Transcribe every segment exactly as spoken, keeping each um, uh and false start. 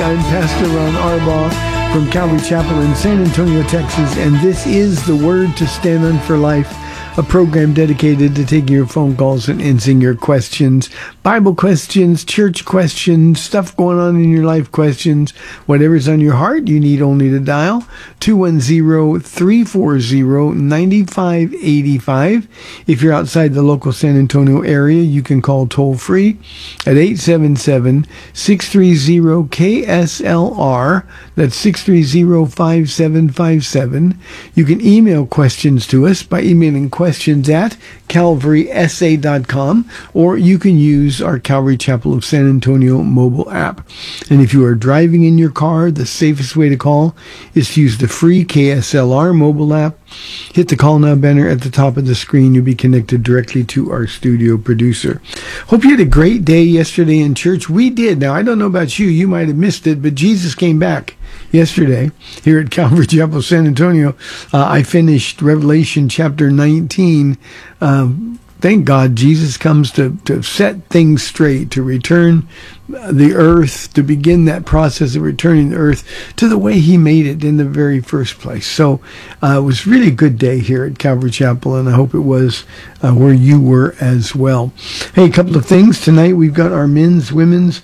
I'm Pastor Ron Arbaugh from Calvary Chapel in San Antonio, Texas, and this is The Word to Stand On for Life, a program dedicated to taking your phone calls and answering your questions, Bible questions, church questions, stuff going on in your life questions, whatever's on your heart, you need only to dial two one zero, three four zero, nine five eight five. If you're outside the local San Antonio area, you can call toll free at eight seven seven, six three zero, K S L R. That's six three zero, five seven five seven. You can email questions to us by emailing questions at calvary s a dot com, or you can use our Calvary Chapel of San Antonio mobile app. And if you are driving in your car, the safest way to call is to use the free K S L R mobile app. Hit the Call Now banner at the top of the screen. You'll be connected directly to our studio producer. Hope you had a great day yesterday in church. We did. Now, I don't know about you. You might have missed it, but Jesus came back yesterday here at Calvary Chapel, San Antonio. Uh, I finished Revelation chapter nineteen. Um, thank God Jesus comes to, to set things straight, to return the earth, to begin that process of returning the earth to the way he made it in the very first place. So uh, it was really a good day here at Calvary Chapel, and I hope it was uh, where you were as well. Hey, a couple of things. Tonight we've got our men's, women's,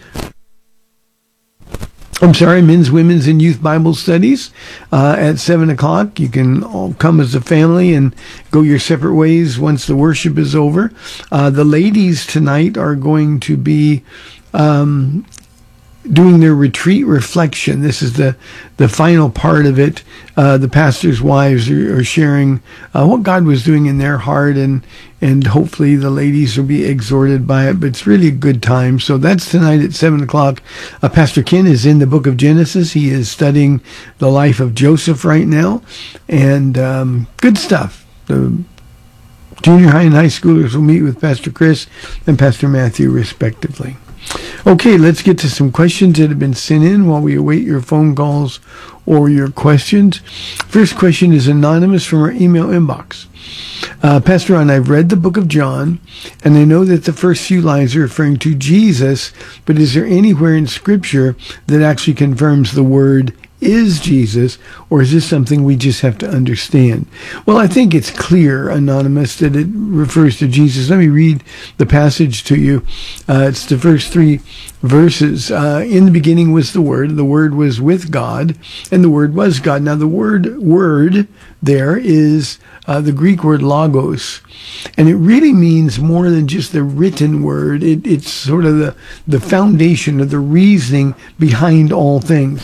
I'm sorry, men's, women's, and youth Bible studies uh, at seven o'clock. You can all come as a family and go your separate ways once the worship is over. Uh, the ladies tonight are going to be um, doing their retreat reflection. This is the, the final part of it. Uh, the pastors' wives are, are sharing uh, what God was doing in their heart, and and hopefully the ladies will be exhorted by it. But it's really a good time. So that's tonight at seven o'clock. Uh, Pastor Ken is in the book of Genesis. He is studying the life of Joseph right now, and um, good stuff. The junior high and high schoolers will meet with Pastor Chris and Pastor Matthew, respectively. Okay, let's get to some questions that have been sent in while we await your phone calls or your questions. First question is anonymous from our email inbox. Uh, Pastor Ron, I've read the book of John, and I know that the first few lines are referring to Jesus, but is there anywhere in Scripture that actually confirms the word is Jesus, or is this something we just have to understand? Well, I think it's clear, anonymous, that it refers to Jesus. Let me read the passage to you. Uh, it's the first three verses. Uh, in the beginning was the Word. The Word was with God, and the Word was God. Now, the word word there is uh, the Greek word logos, and it really means more than just the written word. It, it's sort of the, the foundation of the reasoning behind all things.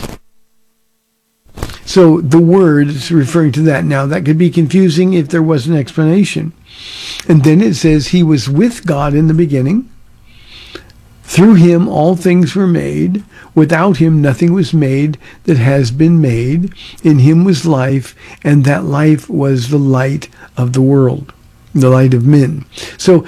So the word is referring to that. Now, that could be confusing if there was an explanation. And then it says he was with God in the beginning. Through him all things were made. Without him nothing was made that has been made. In him was life, and that life was the light of the world, the light of men. So